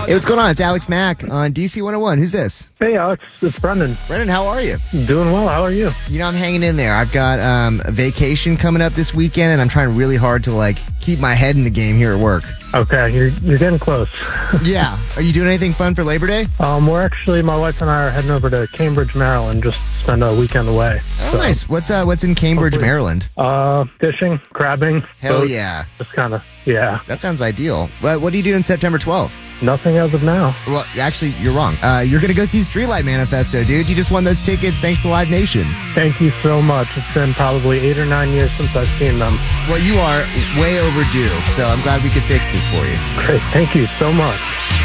Hey, what's going on? It's Alex Mack on DC 101. Who's this? Hey, Alex. It's Brendan. Brendan, how are you? Doing well. How are you? You know, I'm hanging in there. I've got a vacation coming up this weekend, and I'm trying really hard to, keep my head in the game here at work. Okay, you're getting close. Yeah. Are you doing anything fun for Labor Day? We're actually, my wife and I are heading over to Cambridge, Maryland, just spend a weekend away. Oh, nice. What's in Cambridge, Maryland? Fishing, crabbing. Hell boats, yeah. Just kind of, yeah. That sounds ideal. What do you do on September 12th? Nothing as of now. Well, actually, you're wrong. You're going to go see Streetlight Manifesto, dude. You just won those tickets thanks to Live Nation. Thank you so much. It's been probably 8 or 9 years since I've seen them. Well, you are way overdue, so I'm glad we could fix this for you. Great. Thank you so much.